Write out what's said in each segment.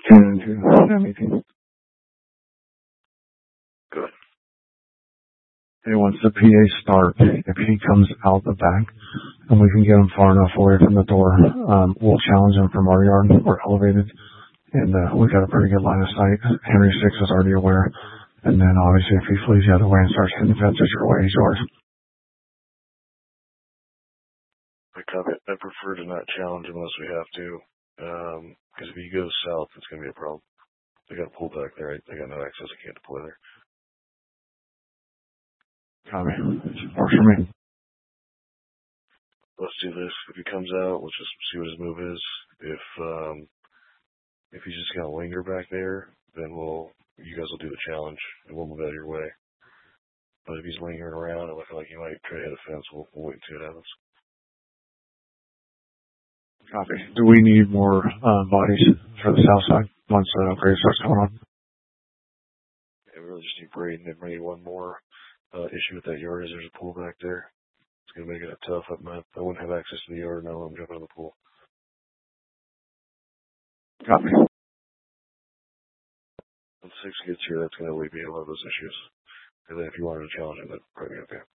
Tune into that meeting. Good. Hey, once the PA starts, if he comes out the back and we can get him far enough away from the door, we'll challenge him from our yard. We're elevated, and we got a pretty good line of sight. Henry Six is already aware. And then obviously if he flees the other way and starts hitting fences your way, he's yours. I copy it. I prefer to not challenge unless we have to. Because if he goes south, it's going to be a problem. They got to pull back there. I got no access. I can't deploy there. Copy. Works for me. Let's do this. If he comes out, let's just see what his move is. If he's just going to linger back there, then you guys will do the challenge, and we'll move out of your way. But if he's lingering around and looking like he might try to hit a fence, we'll wait and see what happens. Copy. Do we need more bodies for the south side once the upgrade starts going on? Yeah, we really just need Braden and maybe one more issue with that yard is there's a pool back there. It's going to make it tough. I wouldn't have access to the yard now. I'm jumping in the pool. Copy. When 6 gets here, that's going to alleviate a lot of those issues. And then if you wanted to challenge him, that'd probably be okay.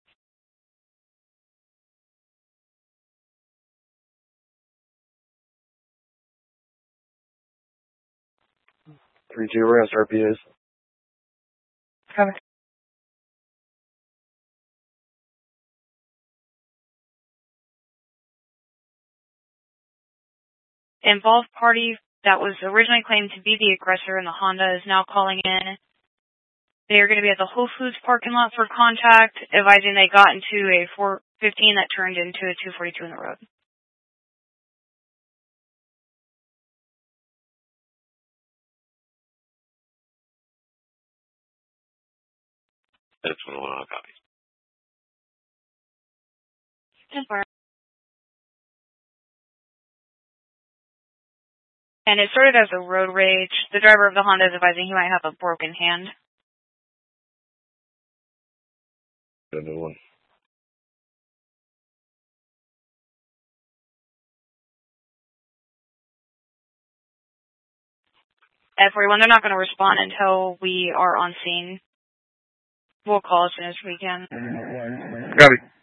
3-2, we're going to start PAs. Cover. Involved party that was originally claimed to be the aggressor in the Honda is now calling in. They are going to be at the Whole Foods parking lot for contact, advising they got into a 415 that turned into a 242 in the road. That's one of the copies. And it started as a road rage. The driver of the Honda is advising he might have a broken hand. Got a new one. Everyone, they're not going to respond until we are on scene. We'll call as soon as we can. Copy.